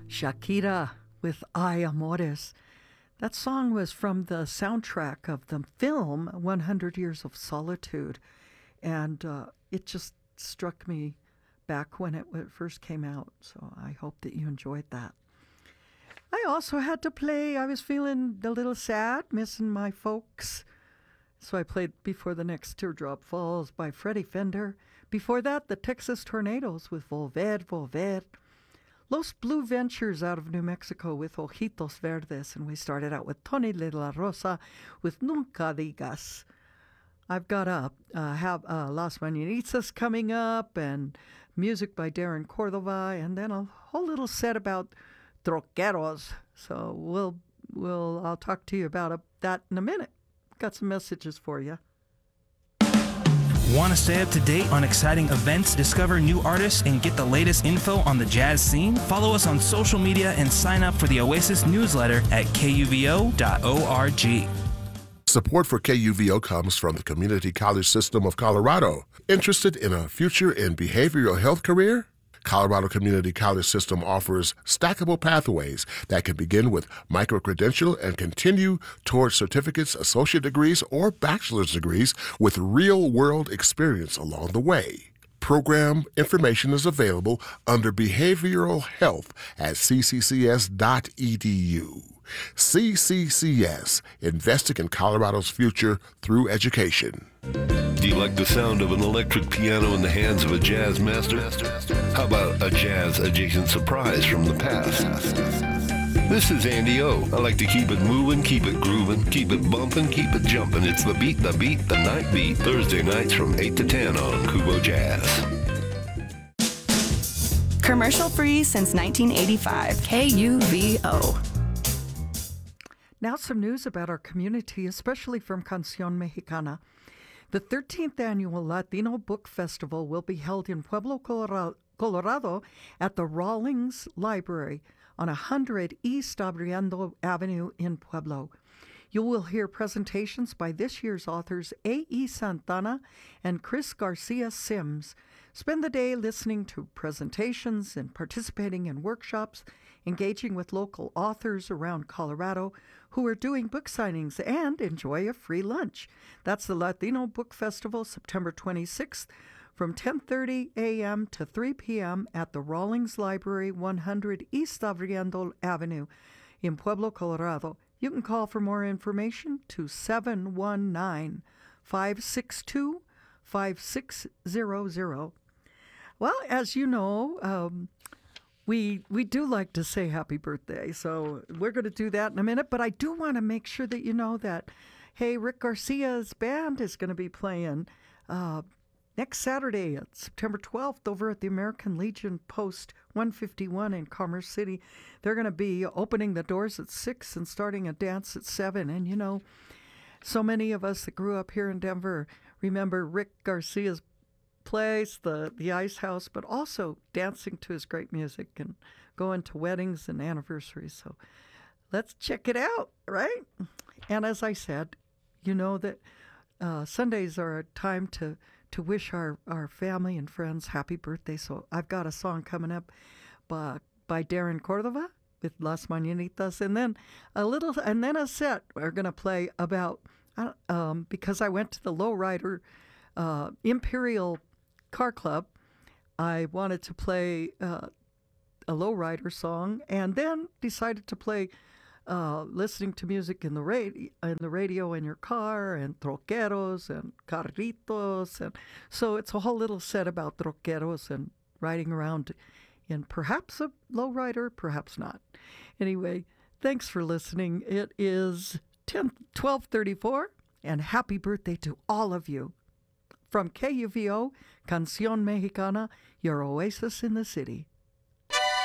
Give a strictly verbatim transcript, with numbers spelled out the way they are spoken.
Shakira with Ay Amores. That song was from the soundtrack of the film one hundred Years of Solitude, and uh, it just struck me back when it, when it first came out, so I hope that you enjoyed that. I also had to play, I was feeling a little sad, missing my folks, so I played Before the Next Teardrop Falls by Freddie Fender. Before that, the Texas Tornadoes with Volver, Volver. Los Blue Ventures out of New Mexico with Ojitos Verdes, and we started out with Tony de la Rosa with Nunca Digas. I've got a, uh, have uh, Las Mañanitas coming up, and music by Darren Cordova, and then a whole little set about troqueros. So we'll we'll I'll talk to you about a, that in a minute. Got some messages for you. Want to stay up to date on exciting events, discover new artists, and get the latest info on the jazz scene? Follow us on social media and sign up for the Oasis newsletter at K U V O dot org. Support for K U V O comes from the Community College System of Colorado. Interested in a future in behavioral health career? Colorado Community College System offers stackable pathways that can begin with micro-credential and continue towards certificates, associate degrees, or bachelor's degrees with real-world experience along the way. Program information is available under Behavioral Health at c c c s dot e d u. C C C S, investing in Colorado's future through education. Do you like the sound of an electric piano in the hands of a jazz master? How about a jazz-adjacent surprise from the past? This is Andy O. I like to keep it moving, keep it grooving, keep it bumping, keep it jumping. It's the beat, the beat, the night beat. Thursday nights from eight to ten on Kubo Jazz. Commercial free since nineteen eighty-five. K U V O. Now some news about our community, especially from Canción Mexicana. The thirteenth Annual Latino Book Festival will be held in Pueblo, Colorado at the Rawlings Library on one hundred East Abriendo Avenue in Pueblo. You will hear presentations by this year's authors A E. Santana and Chris Garcia Sims. Spend the day listening to presentations and participating in workshops, engaging with local authors around Colorado who are doing book signings, and enjoy a free lunch. That's the Latino Book Festival, September twenty-sixth, from ten thirty a.m. to three p.m. at the Rawlings Library, one hundred East Abriendo Avenue in Pueblo, Colorado. You can call for more information to seven one nine, five six two, five six zero zero. Well, as you know, um, we we do like to say happy birthday, so we're going to do that in a minute. But I do want to make sure that you know that, hey, Rick Garcia's band is going to be playing uh, next Saturday, September twelfth, over at the American Legion Post one fifty-one in Commerce City. They're going to be opening the doors at six and starting a dance at seven. And, you know, so many of us that grew up here in Denver remember Rick Garcia's place, the, the Ice House, but also dancing to his great music and going to weddings and anniversaries. So let's check it out, right? And as I said, you know that uh, Sundays are a time to, to wish our, our family and friends happy birthday. So I've got a song coming up by, by Darren Cordova with Las Mañanitas, and then a little, and then a set we're going to play about, uh, um, because I went to the Lowrider uh, Imperial Car Club, I wanted to play uh, a lowrider song, and then decided to play uh, listening to music in the radio, in the radio in your car, and troqueros and carritos, and so it's a whole little set about troqueros and riding around in perhaps a lowrider, perhaps not. Anyway, thanks for listening. It is twelve thirty-four, and happy birthday to all of you. From K U V O, Canción Mexicana, your oasis in the city.